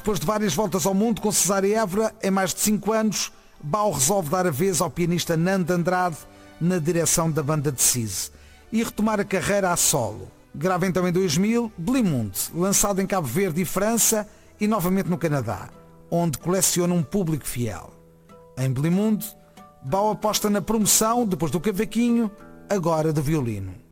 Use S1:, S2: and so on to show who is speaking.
S1: Depois de várias voltas ao mundo com Cesar e Évora, em mais de 5 anos, Bao resolve dar a vez ao pianista Nando Andrade na direção da banda de Cise e retomar a carreira a solo. Grava então em 2000 Blimundo, lançado em Cabo Verde e França e novamente no Canadá, onde coleciona um público fiel. Em Blimundo, Bao aposta na promoção, depois do cavaquinho, agora do violino.